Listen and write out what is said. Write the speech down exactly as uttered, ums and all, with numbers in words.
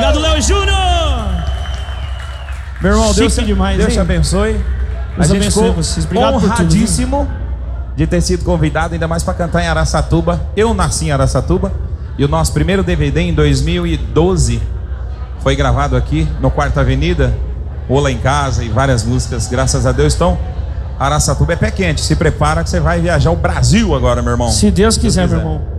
Obrigado, Léo Júnior. Meu irmão, Deus, demais, Deus te abençoe. A Deus gente abençoe ficou vocês. Obrigado honradíssimo de ter sido convidado, ainda mais para cantar em Araçatuba. Eu nasci em Araçatuba e o nosso primeiro D V D em dois mil e doze foi gravado aqui no Quarta Avenida, Ola em Casa e várias músicas, graças a Deus. Então, Araçatuba é pé quente, se prepara que você vai viajar o Brasil agora, meu irmão. Se Deus quiser, Se Deus quiser. meu irmão.